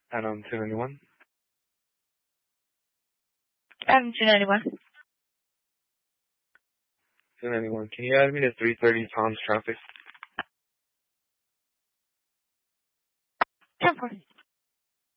Adam 291. Adam 291. 291. Can you add me to 330 Tom's traffic? 10-4.